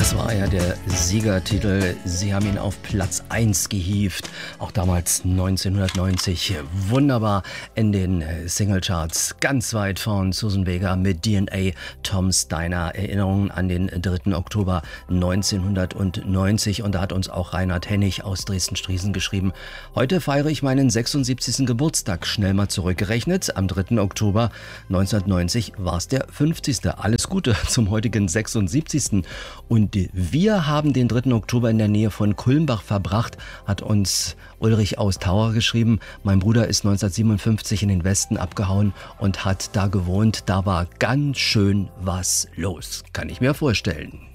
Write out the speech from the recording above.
Das war ja der Siegertitel. Sie haben ihn auf Platz 1 gehievt. Auch damals 1990. Wunderbar in den Singlecharts. Ganz weit von Suzanne Vega mit DNA, Tom Steiner. Erinnerungen an den 3. Oktober 1990. Und da hat uns auch Reinhard Hennig aus Dresden-Striesen geschrieben: Heute feiere ich meinen 76. Geburtstag. Schnell mal zurückgerechnet. Am 3. Oktober 1990 war es der 50. Alles Gute zum heutigen 76. Und wir haben den 3. Oktober in der Nähe von Kulmbach verbracht, hat uns Ulrich aus Tauer geschrieben. Mein Bruder ist 1957 in den Westen abgehauen und hat da gewohnt. Da war ganz schön was los, kann ich mir vorstellen.